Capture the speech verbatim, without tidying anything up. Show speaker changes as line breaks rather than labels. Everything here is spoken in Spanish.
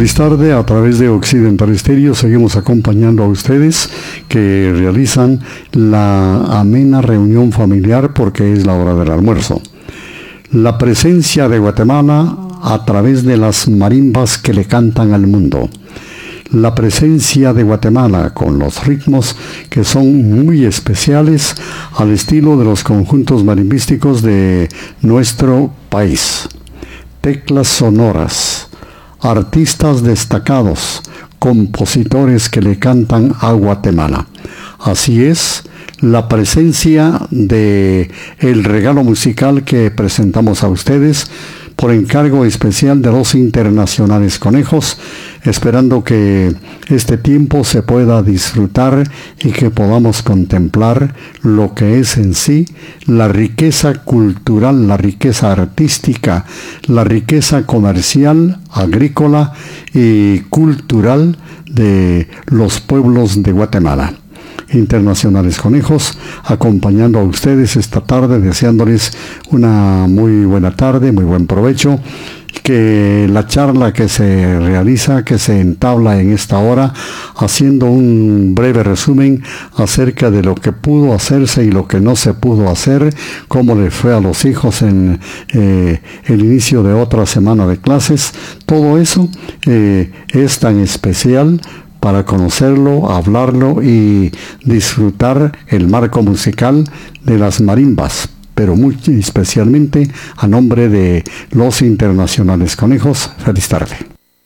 Feliz tarde, a través de Occidental Estéreo seguimos acompañando a ustedes que realizan la amena reunión familiar porque es la hora del almuerzo. La presencia de Guatemala a través de las marimbas que le cantan al mundo. La presencia de Guatemala con los ritmos que son muy especiales al estilo de los conjuntos marimbísticos de nuestro país. Teclas sonoras, artistas destacados, compositores que le cantan a Guatemala. Así es, la presencia de el regalo musical que presentamos a ustedes por encargo especial de los Internacionales Conejos, esperando que este tiempo se pueda disfrutar y que podamos contemplar lo que es en sí la riqueza cultural, la riqueza artística, la riqueza comercial, agrícola y cultural de los pueblos de Guatemala. Internacionales Conejos, acompañando a ustedes esta tarde, deseándoles una muy buena tarde, muy buen provecho, que la charla que se realiza, que se entabla en esta hora, haciendo un breve resumen acerca de lo que pudo hacerse y lo que no se pudo hacer, cómo le fue a los hijos en eh, el inicio de otra semana de clases, todo eso eh, es tan especial para conocerlo, hablarlo y disfrutar el marco musical de las marimbas, pero muy especialmente a nombre de los Internacionales Conejos. Feliz tarde.